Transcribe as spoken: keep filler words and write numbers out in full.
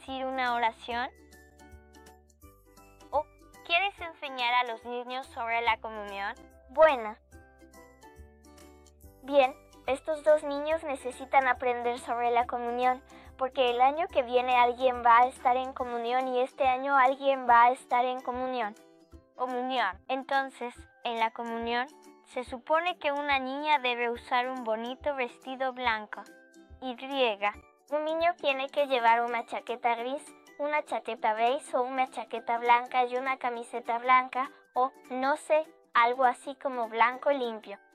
decir una oración? ¿O quieres enseñar a los niños sobre la comunión? Buena. Bien, estos dos niños necesitan aprender sobre la comunión, porque el año que viene alguien va a estar en comunión y este año alguien va a estar en comunión. Comunión. Entonces, en la comunión, se supone que una niña debe usar un bonito vestido blanco. Y. Un niño tiene que llevar una chaqueta gris, una chaqueta beige o una chaqueta blanca y una camiseta blanca o, no sé, algo así como blanco limpio.